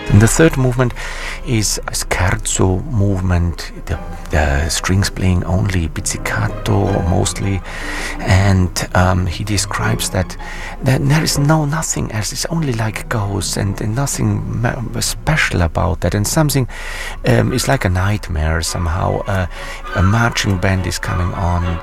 And the third movement is a scherzo movement, the strings playing only pizzicato mostly, and he describes that there is nothing else. It's only like goes, and nothing special about that, and something is like a nightmare somehow. A marching band is coming on,